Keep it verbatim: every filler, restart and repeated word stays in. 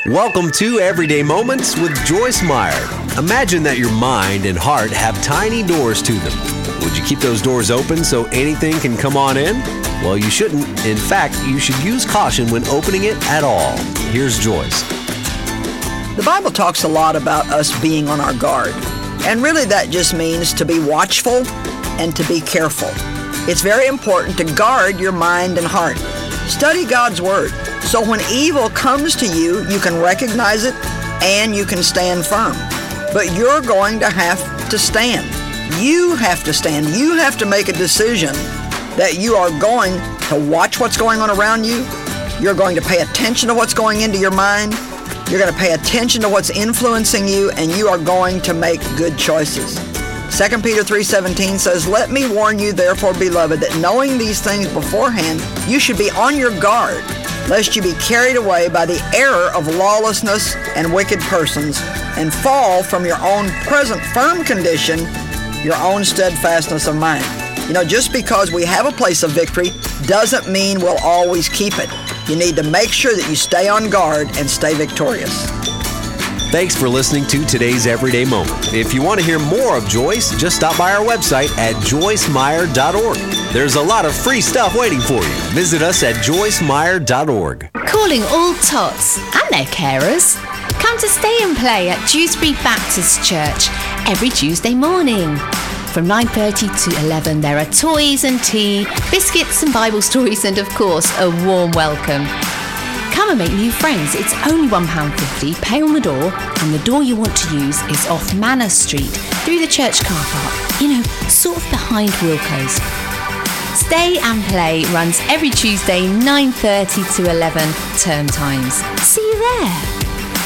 Welcome to Everyday Moments with Joyce Meyer. Imagine that your mind and heart have tiny doors to them. Would you keep those doors open so anything can come on in? Well, you shouldn't. In fact, you should use caution when opening it at all. Here's Joyce. The Bible talks a lot about us being on our guard. And really that just means to be watchful and to be careful. It's very important to guard your mind and heart. Study God's Word, so when evil comes to you, you can recognize it and you can stand firm. But you're going to have to stand. You have to stand. You have to make a decision that you are going to watch what's going on around you. You're going to pay attention to what's going into your mind. You're going to pay attention to what's influencing you, and you are going to make good choices. Second Peter three seventeen says, "Let me warn you, therefore, beloved, that knowing these things beforehand, you should be on your guard, lest you be carried away by the error of lawlessness and wicked persons, and fall from your own present firm condition, your own steadfastness of mind." You know, just because we have a place of victory doesn't mean we'll always keep it. You need to make sure that you stay on guard and stay victorious. Thanks for listening to today's Everyday Moment. If you want to hear more of Joyce, just stop by our website at joyce meyer dot org. There's a lot of free stuff waiting for you. Visit us at joyce meyer dot org. Calling all tots and their carers. Come to Stay and Play at Dewsbury Baptist Church every Tuesday morning. From nine thirty to eleven, there are toys and tea, biscuits and Bible stories, and of course, a warm welcome. Come and make new friends. It's only one pound fifty, pay on the door, and the door you want to use is off Manor Street, through the church car park, you know, sort of behind Wilco's. Stay and Play runs every Tuesday, nine thirty to eleven, term times. See you there.